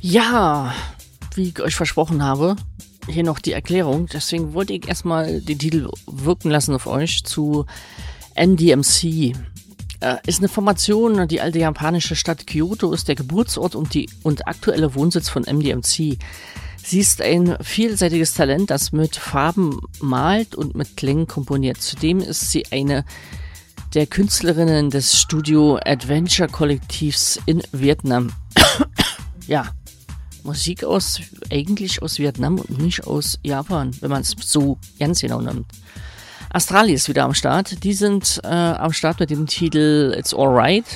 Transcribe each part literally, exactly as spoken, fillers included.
Ja, wie ich euch versprochen habe, hier noch die Erklärung. Deswegen wollte ich erstmal den Titel wirken lassen auf euch zu N D M C. Äh, ist eine Formation, die alte japanische Stadt Kyoto ist der Geburtsort und, die, und aktuelle Wohnsitz von N D M C. Sie ist ein vielseitiges Talent, das mit Farben malt und mit Klängen komponiert. Zudem ist sie eine der Künstlerinnen des Studio Adventure Kollektivs in Vietnam. Ja, Musik aus, eigentlich aus Vietnam und nicht aus Japan, wenn man es so ganz genau nimmt. Astrali ist wieder am Start. Die sind äh, am Start mit dem Titel It's Alright.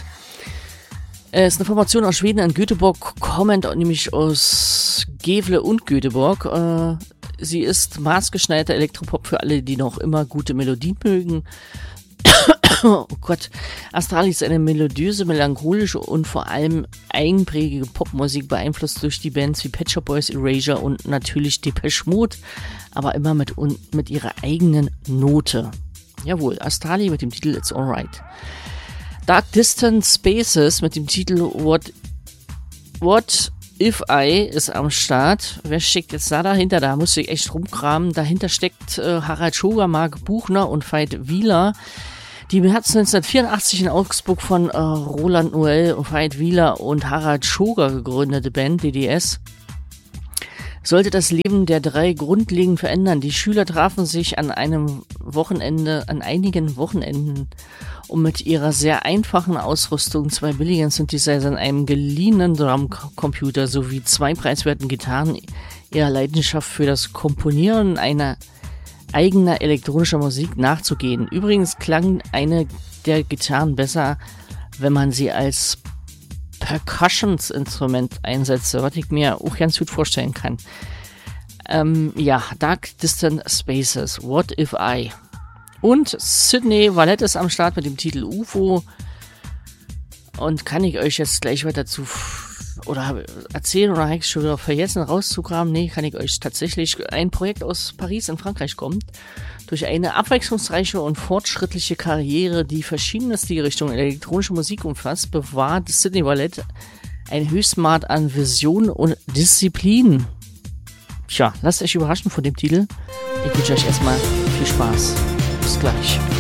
Es ist eine Formation aus Schweden und Göteborg, kommend nämlich aus Gävle und Göteborg. Äh, sie ist maßgeschneiderter Elektropop für alle, die noch immer gute Melodien mögen. Oh Gott, Astrali ist eine melodiöse, melancholische und vor allem eigenprägige Popmusik, beeinflusst durch die Bands wie Pet Shop Boys, Erasure und natürlich Depeche Mode, aber immer mit, mit ihrer eigenen Note. Jawohl, Astrali mit dem Titel It's Alright. Dark Distant Spaces mit dem Titel What, What If I ist am Start. Wer steckt jetzt da dahinter? Da muss ich echt rumkramen. Dahinter steckt äh, Harald Schoger, Marc Buchner und Veit Wieler, die im März neunzehnhundertvierundachtzig in Augsburg von äh, Roland Noel, Veit Wieler und Harald Schoger gegründete Band D D S sollte das Leben der drei grundlegend verändern. Die Schüler trafen sich an einem Wochenende, an einigen Wochenenden, um mit ihrer sehr einfachen Ausrüstung, zwei billigen Synthesizern, einem geliehenen Drumcomputer sowie zwei preiswerten Gitarren ihrer Leidenschaft für das Komponieren einer eigener elektronischer Musik nachzugehen. Übrigens klang eine der Gitarren besser, wenn man sie als Percussions-Instrument einsetze, was ich mir auch ganz gut vorstellen kann. Ähm, ja, Dark Distant Spaces, What If I? Und Sydney Valette ist am Start mit dem Titel U F O. Und kann ich euch jetzt gleich weiter zu oder erzählen oder habe ich schon wieder vergessen rauszugraben? Nee, kann ich euch tatsächlich. Ein Projekt aus Paris in Frankreich kommt. Durch eine abwechslungsreiche und fortschrittliche Karriere, die verschiedene Stilrichtungen elektronische Musik umfasst, bewahrt Sydney Valette ein Höchstmaß an Vision und Disziplin. Tja, lasst euch überraschen von dem Titel. Ich wünsche euch erstmal viel Spaß. Bis gleich.